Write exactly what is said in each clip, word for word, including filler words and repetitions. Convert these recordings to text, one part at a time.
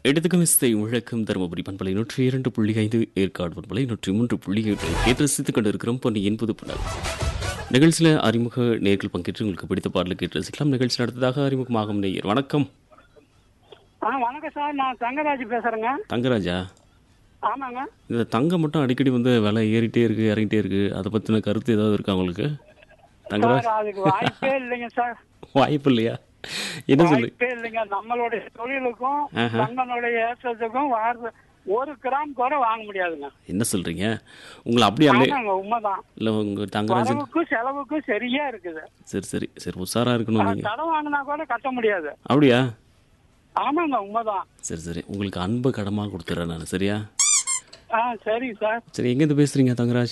இடத்துக்கு மிஸ்தை முழக்கம் தருமபுரி பண்பலை நூற்றி இரண்டு புள்ளி ஐந்து ஏற்காடு பண்பலை நூற்றி மூன்று புள்ளி ஏழு கேட்டு ரசித்துக் கொண்டிருக்கிறோம் பொன்னி என்பது புனல் நிகழ்ச்சியில் அறிமுக நேர்கள் பங்கேற்று உங்களுக்கு பிடித்த பாடலை கேட்டு ரசிக்கலாம். நிகழ்ச்சி நடத்ததாக அறிமுகமாகும் நேயர் வணக்கம். ஆ வணக்கம் சார், நான் தங்கராஜ் பேசுறேங்க. தங்கராஜா? ஆமாங்க. இந்த தங்கம் மட்டும் அடிக்கடி வந்து விலை ஏறிட்டே இருக்கு இறங்கிட்டே இருக்கு, அதை பத்தின கருத்து ஏதாவது இருக்கா உங்களுக்கு? தங்கராஜ், சார், அதுக்கு வாய்ப்பே இல்லைங்க சார். வாய்ப்பு இல்லையா? என்ன சொல்லு? வாய்ப்பே இல்லைங்க. நம்மளுடைய தொழிலுக்கும் ஆஹா. தங்கனுடைய ஏற்றத்துக்கும் வார ஒரு கிராம் கூட வாங்க முடியாதுங்க. என்ன சொல்றீங்க? உங்களை அப்படியே அல்ல ஆமாங்க, உண்மைதான். இல்லை உங்க தங்கராஜன் வரவுக்கும் செலவுக்கும் சரியா இருக்குது. சரி சரி சரி உஷாரா இருக்கணும் நீங்க. கடன் வாங்கினா கூட கட்ட முடியாது. அப்படியா? ஆமாங்க, உண்மைதான். சரி சரி உங்களுக்கு அன்பு கடமா கொடுத்துறேன் நான். சரியா? ஆ சரி சார். சரி, எங்கேருந்து பேசுறீங்க தங்கராஜ்?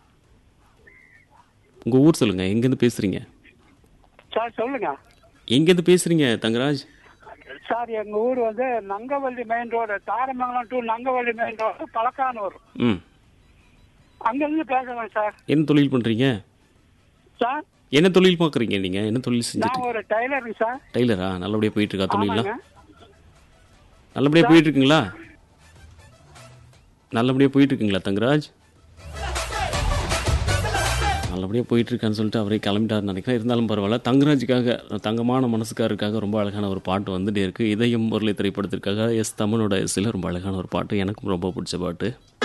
உங்க ஊர் சொல்லுங்க, எங்கேருந்து பேசுறீங்க? சார் சொல்லுங்க. எங்கேருந்து பேசுறீங்க தங்கராஜ்? சார், எங்க ஊர் வந்து Nangavalli main road, Tharamangalam to Nangavalli main road, பழக்கானூர். ம். அங்கிருந்து பேசுறேன் சார். என்ன தொழில் பண்றீங்க? சார், என்ன தொழில் பார்க்குறீங்க நீங்க? என்ன தொழில் செஞ்சுட்டு? நான் ஒரு டைலருங்க சார். டெய்லரா? நல்லபடியா போயிட்டு இருக்கா தொழிலாம்? ஆமாங்க. நல்லபடியா போயிட்டு இருக்குங்களா? நல்லபடியா போயிட்டு இருக்குங்களா தங்கராஜ்? நல்லபடியாக போயிட்டு இருக்கான்னு சொல்லிட்டு அவரே கிளம்பிட்டாருன்னு நினைக்கிறேன். இருந்தாலும் பரவாயில்ல. தங்கராஜுக்காக, தங்கமான மனசுக்காரருக்காக ரொம்ப அழகான ஒரு பாட்டு வந்துட்டே இருக்குது. இதயம் முரளி திரைப்படத்திற்காக எஸ் தமனோட எஸ்ஸில் ரொம்ப அழகான ஒரு பாட்டு, எனக்கும் ரொம்ப பிடிச்ச பாட்டு.